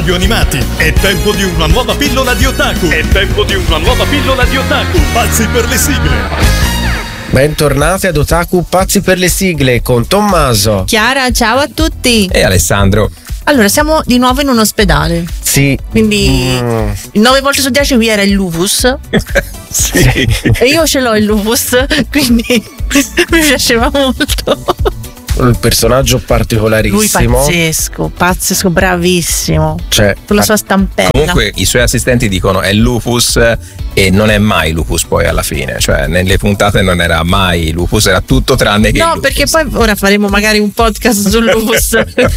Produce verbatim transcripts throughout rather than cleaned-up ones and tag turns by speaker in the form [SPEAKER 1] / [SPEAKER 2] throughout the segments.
[SPEAKER 1] animati. È tempo di una nuova pillola di otaku. È tempo di una nuova pillola di otaku. Pazzi per le sigle.
[SPEAKER 2] Bentornati ad Otaku Pazzi per le sigle con Tommaso,
[SPEAKER 3] Chiara, ciao a tutti.
[SPEAKER 4] E Alessandro.
[SPEAKER 3] Allora, siamo di nuovo in un ospedale.
[SPEAKER 2] Sì.
[SPEAKER 3] Quindi
[SPEAKER 2] mm.
[SPEAKER 3] nove volte su dieci qui era il lupus.
[SPEAKER 4] Sì.
[SPEAKER 3] E io ce l'ho il lupus, quindi mi piaceva molto.
[SPEAKER 2] Un personaggio particolarissimo.
[SPEAKER 3] Lui pazzesco, pazzesco, bravissimo.
[SPEAKER 2] Cioè,
[SPEAKER 3] con la sua stampella.
[SPEAKER 4] Comunque i suoi assistenti dicono è lupus e non è mai lupus poi alla fine. Cioè nelle puntate non era mai lupus, era tutto tranne che
[SPEAKER 3] No,
[SPEAKER 4] il
[SPEAKER 3] perché
[SPEAKER 4] lupus.
[SPEAKER 3] poi ora faremo magari un podcast sul lupus.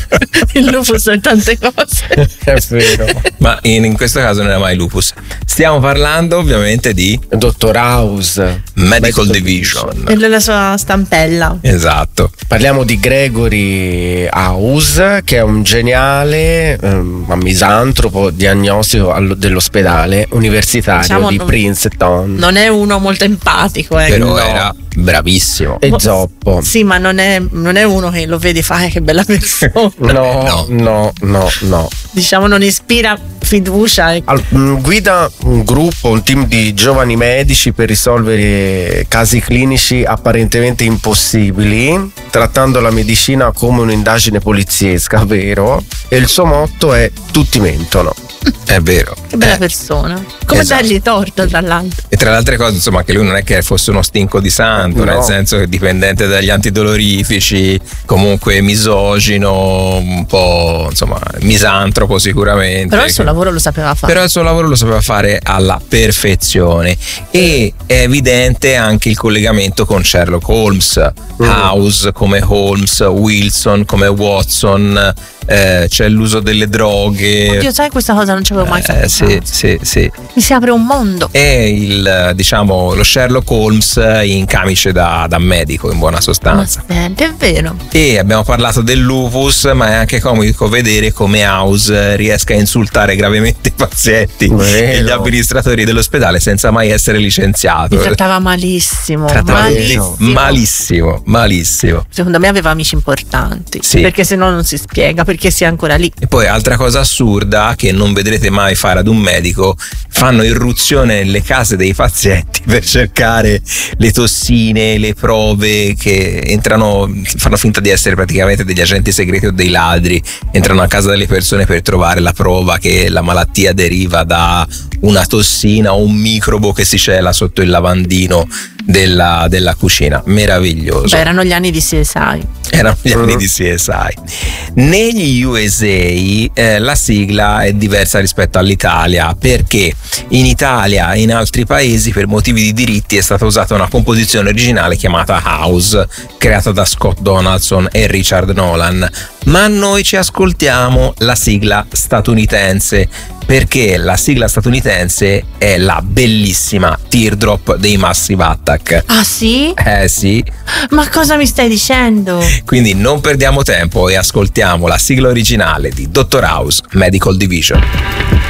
[SPEAKER 3] Il lupus è tante cose.
[SPEAKER 2] È vero.
[SPEAKER 4] Ma in, in questo caso non era mai lupus. Stiamo parlando ovviamente di
[SPEAKER 2] Dottor House,
[SPEAKER 4] Medical,
[SPEAKER 2] Medical
[SPEAKER 4] Division.
[SPEAKER 3] E della sua stampella.
[SPEAKER 4] Esatto.
[SPEAKER 2] Parliamo di Gregory House, che è un geniale um, misantropo diagnostico allo- dell'ospedale universitario
[SPEAKER 3] Diciamo
[SPEAKER 2] di
[SPEAKER 3] non-
[SPEAKER 2] Princeton.
[SPEAKER 3] Non è uno molto empatico, ecco.
[SPEAKER 4] Però
[SPEAKER 2] no.
[SPEAKER 4] era bravissimo.
[SPEAKER 2] E
[SPEAKER 3] Mo-
[SPEAKER 2] zoppo.
[SPEAKER 3] Sì, ma non è, non è uno che lo vedi e fa "Eh, che bella persona".
[SPEAKER 2] No,
[SPEAKER 4] No.
[SPEAKER 2] no, no, no.
[SPEAKER 3] Diciamo non ispira fiducia. ecco.
[SPEAKER 2] Al- mh, guida un gruppo, un team di giovani medici per risolvere casi clinici apparentemente impossibili, trattando la medicina come un'indagine poliziesca, vero? E il suo motto è tutti mentono.
[SPEAKER 4] È vero.
[SPEAKER 3] Che bella
[SPEAKER 4] Eh.
[SPEAKER 3] persona. Come
[SPEAKER 4] Esatto.
[SPEAKER 3] dargli torto, tra l'altro.
[SPEAKER 4] E tra le altre cose, insomma, che lui non è che fosse uno stinco di santo,
[SPEAKER 2] No.
[SPEAKER 4] nel senso che è dipendente dagli antidolorifici, comunque misogino, un po' insomma misantropo sicuramente.
[SPEAKER 3] Però il suo lavoro lo sapeva fare.
[SPEAKER 4] Però il suo lavoro lo sapeva fare alla perfezione e è evidente anche il collegamento con Sherlock Holmes, House come Holmes, Wilson come Watson, eh, c'è l'uso delle droghe.
[SPEAKER 3] Oddio, sai, questa cosa non ci avevo mai fatto
[SPEAKER 4] Eh, sì, sì, sì.
[SPEAKER 3] Mi si apre un mondo.
[SPEAKER 4] È il, diciamo, lo Sherlock Holmes in camice da, da medico, in buona
[SPEAKER 3] Ma
[SPEAKER 4] sostanza.
[SPEAKER 3] senti, è vero.
[SPEAKER 4] E abbiamo parlato del lupus, ma è anche comico vedere come House riesca a insultare gravemente i pazienti
[SPEAKER 2] Vero.
[SPEAKER 4] e gli amministratori dell'ospedale senza mai essere licenziato.
[SPEAKER 3] Mi trattava malissimo.
[SPEAKER 4] Trattava
[SPEAKER 3] malissimo.
[SPEAKER 4] malissimo, malissimo.
[SPEAKER 3] Secondo me aveva amici importanti.
[SPEAKER 4] Sì.
[SPEAKER 3] Perché se no non si spiega perché sia ancora lì.
[SPEAKER 4] E poi altra cosa assurda che non vedrete mai fare ad un medico, fanno irruzione nelle case dei pazienti per cercare le tossine, le prove, che entrano, fanno finta di essere praticamente degli agenti segreti o dei ladri, entrano a casa delle persone per trovare la prova che la malattia deriva da una tossina o un microbo che si cela sotto il lavandino della, della cucina. Meraviglioso.
[SPEAKER 3] Beh, erano gli anni di C S I.
[SPEAKER 4] Erano gli anni di C S I. Negli U S A eh, la sigla è diversa rispetto all'Italia, perché in Italia e in altri paesi per motivi di diritti è stata usata una composizione originale chiamata House, creata da Scott Donaldson e Richard Nolan, ma noi ci ascoltiamo la sigla statunitense, perché la sigla statunitense è la bellissima Teardrop dei Massive Attack.
[SPEAKER 3] Ah sì?
[SPEAKER 4] Eh sì.
[SPEAKER 3] Ma cosa mi stai dicendo?
[SPEAKER 4] Quindi non perdiamo tempo e ascoltiamo la sigla originale di Doctor House Medical Division.